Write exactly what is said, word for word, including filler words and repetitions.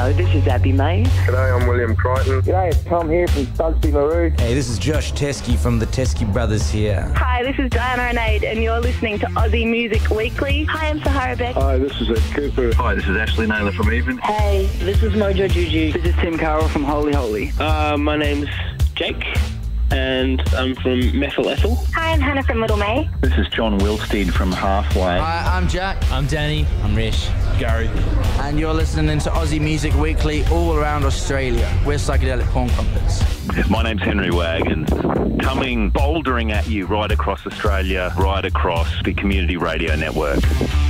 Hello, this is Abby May. G'day, I'm William Crichton. G'day, it's Tom here from Stugsby LaRue. Hey, this is Josh Teskey from the Teskey Brothers here. Hi, this is Diana Renade and you're listening to Aussie Music Weekly. Hi, I'm Sahara Beck. Hi, this is Ed Cooper. Hi, this is Ashley Naylor from Even. Hey, this is Mojo Juju. This is Tim Carroll from Holy Holy. Uh, my name's Jake and I'm from Methyl Ethyl. Hi, I'm Hannah from Little May. This is John Wilstead from Halfway. Hi, I'm Jack. I'm Danny. I'm Rish. Gary. And you're listening to Aussie Music Weekly all around Australia. We're Psychedelic Porn Crumpets. My name's Henry Wagons, coming bouldering at you right across Australia, right across the Community Radio Network.